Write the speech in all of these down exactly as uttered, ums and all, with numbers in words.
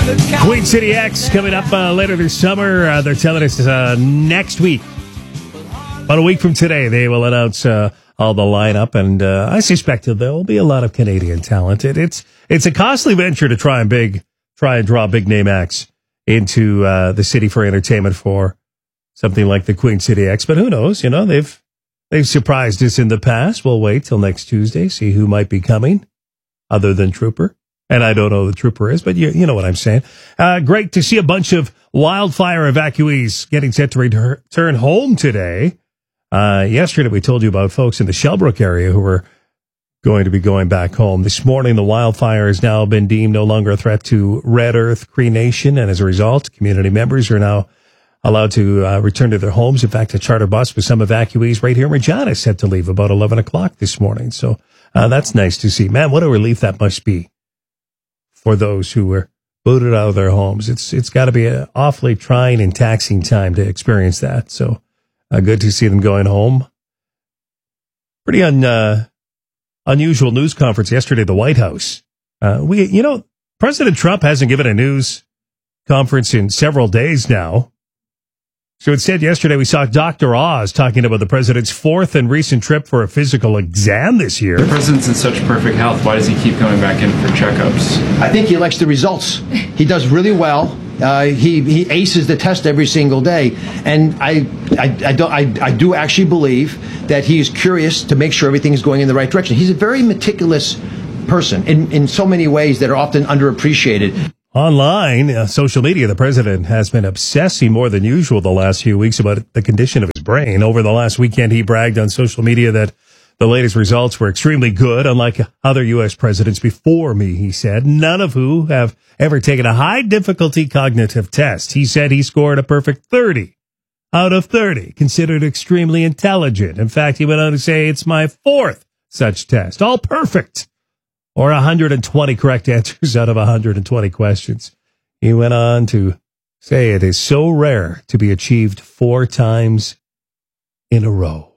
Queen City X coming up uh, later this summer. Uh, they're telling us uh, next week, about a week from today, they will announce uh, all the lineup, and uh, I suspect that there will be a lot of Canadian talent. It, it's it's a costly venture to try and big try and draw big name acts into uh, the city for entertainment for something like the Queen City X. But who knows? You know, they've they've surprised us in the past. We'll wait till next Tuesday, see who might be coming, other than Trooper. And I don't know who the Trooper is, but you, you know what I'm saying. Uh, great to see a bunch of wildfire evacuees getting set to return home today. Uh, yesterday, we told you about folks in the Shellbrook area who were going to be going back home. This morning, the wildfire has now been deemed no longer a threat to Red Earth Cree Nation. And as a result, community members are now allowed to uh, return to their homes. In fact, a charter bus with some evacuees right here in Regina is set to leave about eleven o'clock this morning. So uh, that's nice to see. Man, what a relief that must be for those who were booted out of their homes. It's It's got to be an awfully trying and taxing time to experience that. So uh, good to see them going home. Pretty un, uh, unusual news conference yesterday at the White House. Uh, we, you know, President Trump hasn't given a news conference in several days now. So instead, yesterday we saw Doctor Oz talking about the president's fourth and recent trip for a physical exam this year. The president's in such perfect health. Why does he keep coming back in for checkups? I think he likes the results. He does really well. Uh, he he aces the test every single day, and I I, I, don't, I I do actually believe that he is curious to make sure everything is going in the right direction. He's a very meticulous person in in so many ways that are often underappreciated. Online, uh, social media, the president has been obsessing more than usual the last few weeks about the condition of his brain. Over the last weekend, he bragged on social media that the latest results were extremely good, unlike other U S presidents before me, he said, none of who have ever taken a high-difficulty cognitive test. He said he scored a perfect thirty out of thirty, considered extremely intelligent. In fact, he went on to say, it's my fourth such test, all perfect. Or one hundred twenty correct answers out of one hundred twenty questions. He went on to say it is so rare to be achieved four times in a row.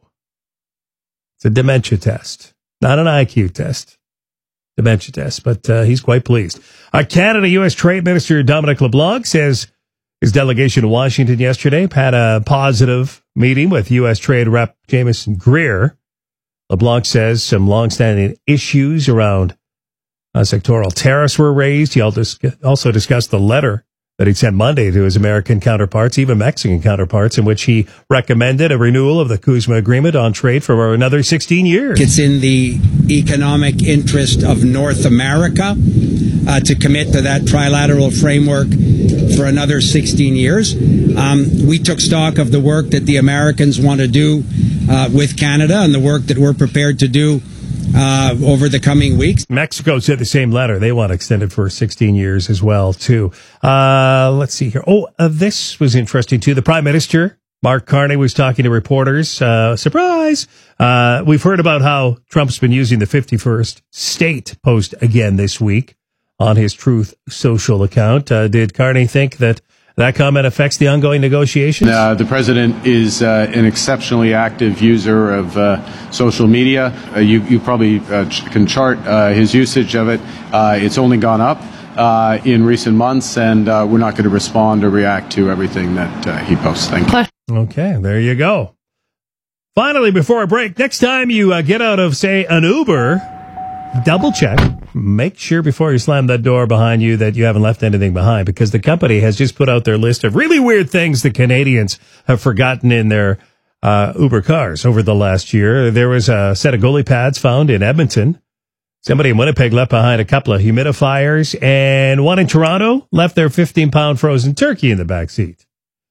It's a dementia test, not an I Q test. Dementia test, but uh, he's quite pleased. Uh, Canada U S Trade Minister Dominic LeBlanc says his delegation to Washington yesterday had a positive meeting with U S Trade Rep Jamieson Greer. LeBlanc says some longstanding issues around Uh, sectoral tariffs were raised. He also discussed the letter that he sent Monday to his American counterparts, even Mexican counterparts, in which he recommended a renewal of the CUSMA agreement on trade for another sixteen years. It's in the economic interest of North America uh, to commit to that trilateral framework for another sixteen years. Um, we took stock of the work that the Americans want to do uh, with Canada and the work that we're prepared to do Uh, over the coming weeks. Mexico said the same letter. They want to extend it for sixteen years as well, too. Uh, let's see here. Oh, uh, this was interesting, too. The Prime Minister, Mark Carney, was talking to reporters. Uh, surprise! Uh, we've heard about how Trump's been using the fifty-first state post again this week on his Truth Social account. Uh, did Carney think that that comment affects the ongoing negotiations? Uh, the president is uh, an exceptionally active user of uh, social media. Uh, you, you probably uh, ch- can chart uh, his usage of it. Uh, it's only gone up uh, in recent months, and uh, we're not going to respond or react to everything that uh, he posts. Thank you. Okay, there you go. Finally, before a break, next time you uh, get out of, say, an Uber, double check. Make sure before you slam that door behind you that you haven't left anything behind, because the company has just put out their list of really weird things that Canadians have forgotten in their uh, Uber cars over the last year. There was a set of goalie pads found in Edmonton. Somebody in Winnipeg left behind a couple of humidifiers, and one in Toronto left their fifteen-pound frozen turkey in the back seat.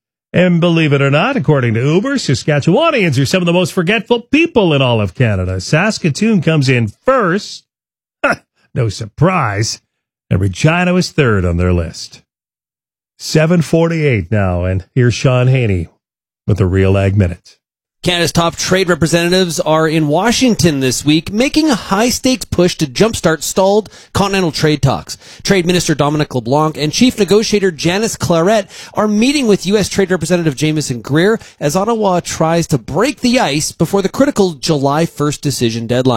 And believe it or not, according to Uber, Saskatchewanians are some of the most forgetful people in all of Canada. Saskatoon comes in first. No surprise. And Regina was third on their list. seven forty-eight now, and here's Sean Haney with a Real Ag Minute. Canada's top trade representatives are in Washington this week, making a high-stakes push to jumpstart stalled continental trade talks. Trade Minister Dominic LeBlanc and Chief Negotiator Janice Claret are meeting with U S Trade Representative Jamieson Greer as Ottawa tries to break the ice before the critical July first decision deadline.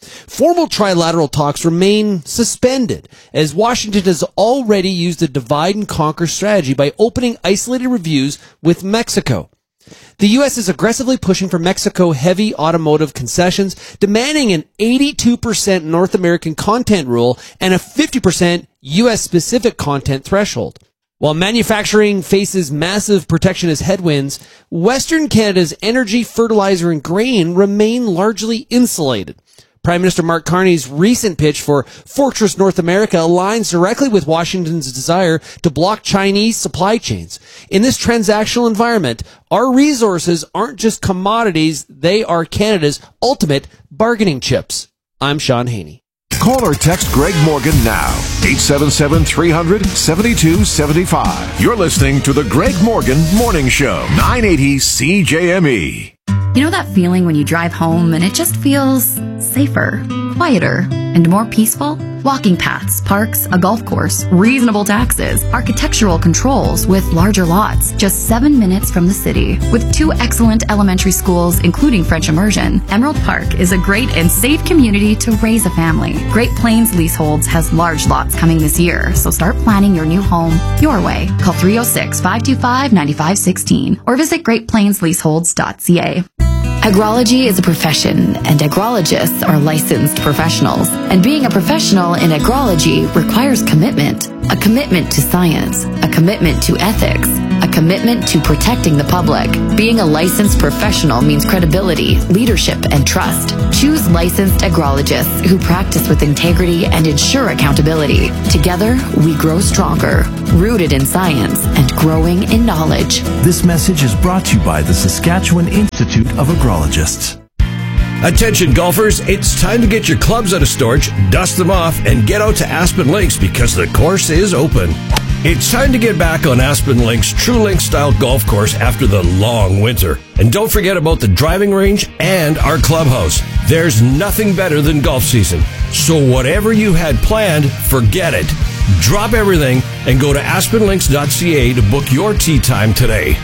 Formal trilateral talks remain suspended, as Washington has already used a divide-and-conquer strategy by opening isolated reviews with Mexico. The U S is aggressively pushing for Mexico-heavy automotive concessions, demanding an eighty-two percent North American content rule and a fifty percent U S-specific content threshold. While manufacturing faces massive protectionist headwinds, Western Canada's energy, fertilizer, and grain remain largely insulated. Prime Minister Mark Carney's recent pitch for Fortress North America aligns directly with Washington's desire to block Chinese supply chains. In this transactional environment, our resources aren't just commodities, they are Canada's ultimate bargaining chips. I'm Sean Haney. Call or text Greg Morgan now, eight seven seven, three hundred, seven two seven five. You're listening to the Greg Morgan Morning Show, nine eighty C J M E. You know that feeling when you drive home and it just feels safer, quieter, and more peaceful? Walking paths, parks, a golf course, reasonable taxes, architectural controls with larger lots, just seven minutes from the city. With two excellent elementary schools, including French immersion, Emerald Park is a great and safe community to raise a family. Great Plains Leaseholds has large lots coming this year, so start planning your new home your way. Call three oh six, five two five, nine five one six or visit great plains leaseholds dot c a. Agrology is a profession, and agrologists are licensed professionals. And being a professional in agrology requires commitment. A commitment to science, a commitment to ethics, a commitment to protecting the public. Being a licensed professional means credibility, leadership, and trust. Choose licensed agrologists who practice with integrity and ensure accountability. Together, we grow stronger, rooted in science and growing in knowledge. This message is brought to you by the Saskatchewan Institute of Agrologists. Attention golfers, it's time to get your clubs out of storage, dust them off, and get out to Aspen Links because the course is open. It's time to get back on Aspen Links' True Link style golf course after the long winter. And don't forget about the driving range and our clubhouse. There's nothing better than golf season. So whatever you had planned, forget it. Drop everything and go to aspen links dot c a to book your tee time today.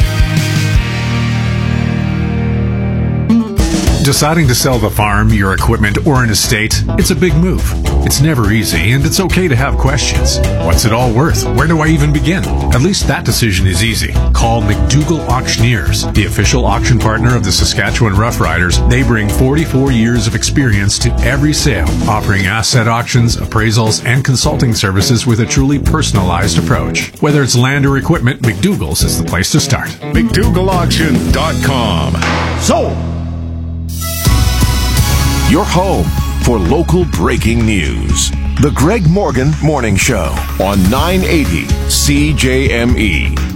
Deciding to sell the farm, your equipment, or an estate, it's a big move. It's never easy, and it's okay to have questions. What's it all worth? Where do I even begin? At least that decision is easy. Call McDougall Auctioneers, the official auction partner of the Saskatchewan Roughriders. They bring forty-four years of experience to every sale, offering asset auctions, appraisals, and consulting services with a truly personalized approach. Whether it's land or equipment, McDougall's is the place to start. McDougall Auction dot com. Sold! Your home for local breaking news. The Greg Morgan Morning Show on nine eighty C J M E.